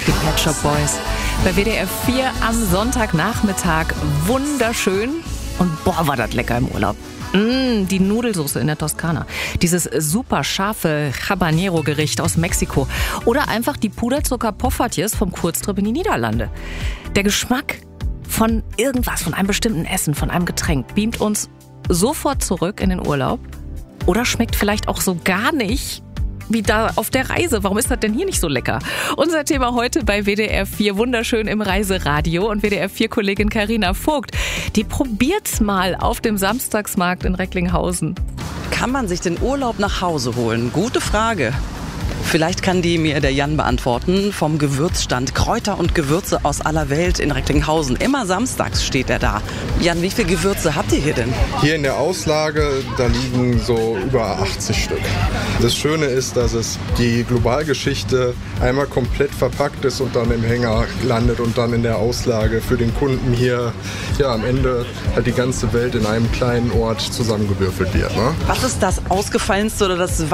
die Pet Shop Boys. Bei WDR 4 am Sonntagnachmittag. Wunderschön. Und boah, war das lecker im Urlaub. Die Nudelsoße in der Toskana. Dieses super scharfe Habanero-Gericht aus Mexiko. Oder einfach die Puderzucker-Poffertjes vom Kurztrip in die Niederlande. Der Geschmack von irgendwas, von einem bestimmten Essen, von einem Getränk, beamt uns sofort zurück in den Urlaub. Oder schmeckt vielleicht auch so gar nicht wie da auf der Reise. Warum ist das denn hier nicht so lecker? Unser Thema heute bei WDR 4, wunderschön im Reiseradio. Und WDR 4-Kollegin Carina Vogt, die probiert's mal auf dem Samstagsmarkt in Recklinghausen. Kann man sich den Urlaub nach Hause holen? Gute Frage. Vielleicht kann die mir der Jan beantworten. Vom Gewürzstand. Kräuter und Gewürze aus aller Welt in Recklinghausen. Immer samstags steht er da. Jan, wie viele Gewürze habt ihr hier denn? Hier in der Auslage, da liegen so über 80 Stück. Das Schöne ist, dass es die Globalgeschichte einmal komplett verpackt ist und dann im Hänger landet und dann in der Auslage für den Kunden hier, ja, am Ende halt die ganze Welt in einem kleinen Ort zusammengewürfelt wird. Ne? Was ist das ausgefallenste oder das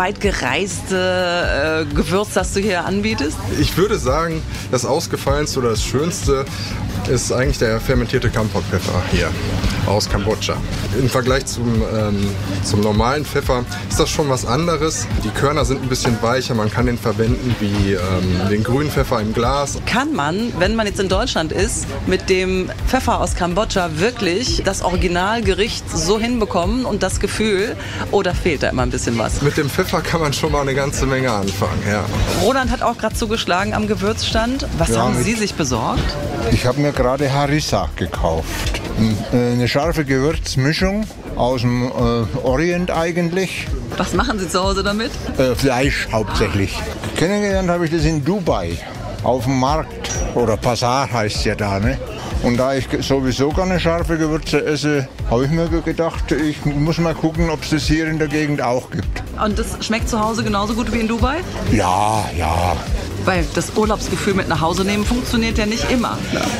weitgereiste Gewürz, das du hier anbietest? Ich würde sagen, das ausgefallenste oder das schönste ist eigentlich der fermentierte Kampotpfeffer hier aus Kambodscha. Im Vergleich zum normalen Pfeffer ist das schon was anderes. Die Körner sind ein bisschen weicher, man kann den verwenden wie den grünen Pfeffer im Glas. Kann man, wenn man jetzt in Deutschland ist, mit dem Pfeffer aus Kambodscha wirklich das Originalgericht so hinbekommen und das Gefühl, oder fehlt da immer ein bisschen was? Mit dem Pfeffer kann man schon mal eine ganze Menge anfangen, ja. Roland hat auch gerade zugeschlagen am Gewürzstand. Was haben Sie sich besorgt? Ich habe mir gerade Harissa gekauft. Eine scharfe Gewürzmischung aus dem Orient eigentlich. Was machen Sie zu Hause damit? Fleisch hauptsächlich. Kennengelernt habe ich das in Dubai, auf dem Markt. Oder Bazar heißt es ja da, ne? Und da ich sowieso gerne scharfe Gewürze esse, habe ich mir gedacht, ich muss mal gucken, ob es das hier in der Gegend auch gibt. Und das schmeckt zu Hause genauso gut wie in Dubai? Ja. Weil das Urlaubsgefühl mit nach Hause nehmen funktioniert ja nicht immer.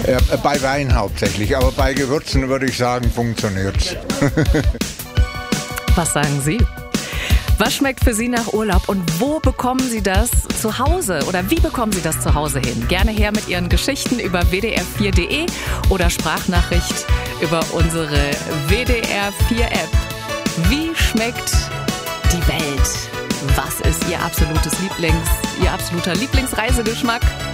Bei Wein hauptsächlich, aber bei Gewürzen würde ich sagen, funktioniert's. Was sagen Sie? Was schmeckt für Sie nach Urlaub und wo bekommen Sie das zu Hause oder wie bekommen Sie das zu Hause hin? Gerne her mit Ihren Geschichten über wdr4.de oder Sprachnachricht über unsere WDR 4 App. Wie schmeckt die Welt? Was ist Ihr absoluter Lieblingsreisegeschmack?